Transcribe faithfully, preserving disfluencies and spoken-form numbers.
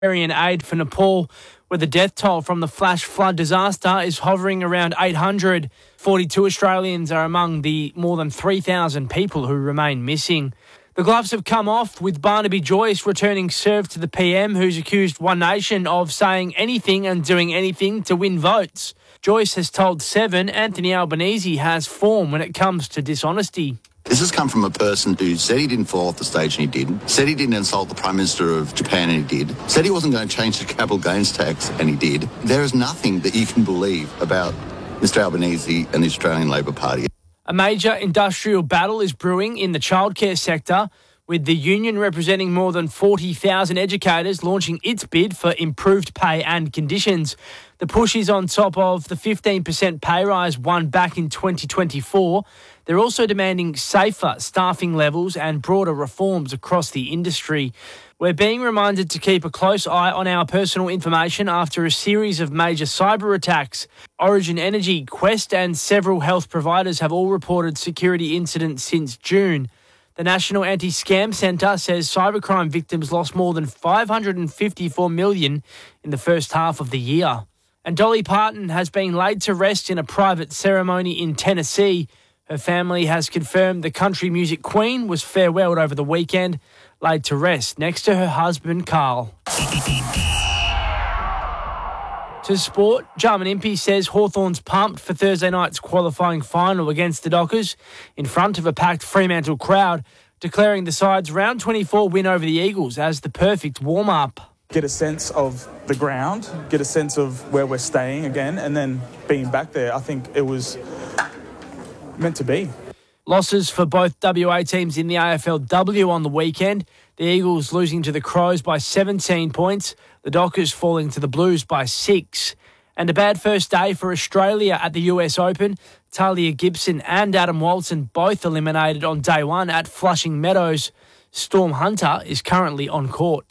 Humanitarian aid for Nepal, where the death toll from the flash flood disaster is hovering around eight hundred. forty-two Australians are among the more than three thousand people who remain missing. The gloves have come off, with Barnaby Joyce returning serve to the P M, who's accused One Nation of saying anything and doing anything to win votes. Joyce has told Seven Anthony Albanese has form when it comes to dishonesty. This has come from a person who said he didn't fall off the stage and he didn't, said he didn't insult the Prime Minister of Japan and he did, said he wasn't going to change the capital gains tax and he did. There is nothing that you can believe about Mister Albanese and the Australian Labor Party. A major industrial battle is brewing in the childcare sector, with the union representing more than forty thousand educators launching its bid for improved pay and conditions. The push is on top of the fifteen percent pay rise won back in twenty twenty-four. They're also demanding safer staffing levels and broader reforms across the industry. We're being reminded to keep a close eye on our personal information after a series of major cyber attacks. Origin Energy, Quest and several health providers have all reported security incidents since June. The National Anti-Scam Centre says cybercrime victims lost more than five hundred fifty-four million dollars in the first half of the year. And Dolly Parton has been laid to rest in a private ceremony in Tennessee. Her family has confirmed the country music queen was farewelled over the weekend, laid to rest next to her husband, Carl. To sport, Jarman Impey says Hawthorn's pumped for Thursday night's qualifying final against the Dockers in front of a packed Fremantle crowd, declaring the side's round twenty-four win over the Eagles as the perfect warm-up. Get a sense of the ground, get a sense of where we're staying again, and then being back there, I think it was meant to be. Losses for both W A teams in the A F L W on the weekend. The Eagles losing to the Crows by seventeen points, the Dockers falling to the Blues by six. And a bad first day for Australia at the U S Open. Talia Gibson and Adam Walton both eliminated on day one at Flushing Meadows. Storm Hunter is currently on court.